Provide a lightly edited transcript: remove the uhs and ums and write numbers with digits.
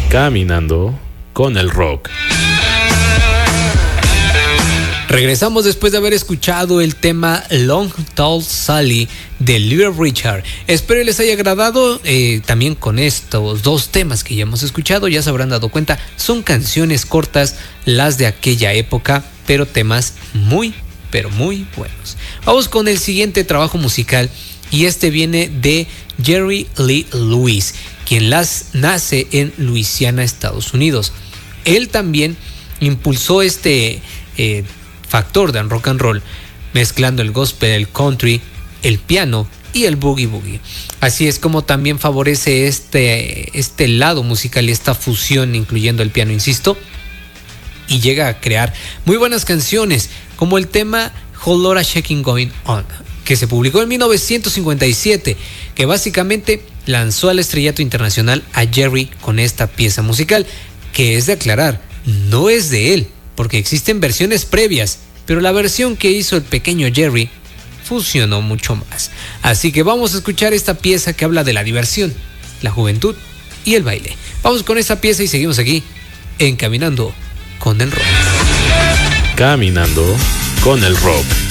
Caminando con el rock. Regresamos después de haber escuchado el tema Long Tall Sally de Little Richard. Espero les haya agradado. También con estos dos temas que ya hemos escuchado, ya se habrán dado cuenta, son canciones cortas, las de aquella época, pero temas muy, pero muy buenos. Vamos con el siguiente trabajo musical, y este viene de Jerry Lee Lewis, quien nace en Luisiana, Estados Unidos. Él también impulsó este factor del rock and roll, mezclando el gospel, el country, el piano y el boogie boogie. Así es como también favorece este lado musical y esta fusión, incluyendo el piano, insisto, y llega a crear muy buenas canciones, como el tema Whole Lotta Shaking Going On, que se publicó en 1957, que básicamente lanzó al estrellato internacional a Jerry con esta pieza musical, que es de aclarar, no es de él, porque existen versiones previas, pero la versión que hizo el pequeño Jerry funcionó mucho más. Así que vamos a escuchar esta pieza que habla de la diversión, la juventud y el baile. Vamos con esta pieza y seguimos aquí en Caminando con el Rock. Caminando con el rock.